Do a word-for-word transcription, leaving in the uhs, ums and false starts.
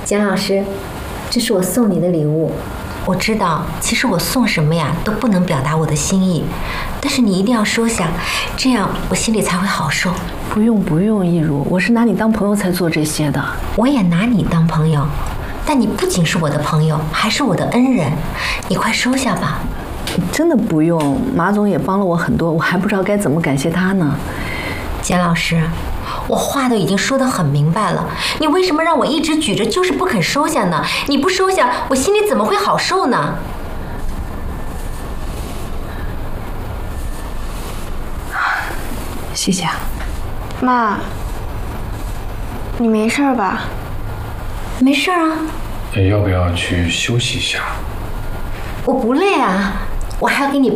简老师，这是我送你的礼物。我知道，其实我送什么呀都不能表达我的心意，但是你一定要收下，这样我心里才会好受。 不用不用，一如，我是拿你当朋友才做这些的。 我也拿你当朋友，但你不仅是我的朋友，还是我的恩人，你快收下吧。 真的不用，马总也帮了我很多，我还不知道该怎么感谢他呢。 简老师，我话都已经说得很明白了，你为什么让我一直举着就是不肯收下呢？你不收下，我心里怎么会好受呢？ 谢谢啊。 妈，你没事吧？ 没事啊。 要不要去休息一下？ 我不累啊，我还要给你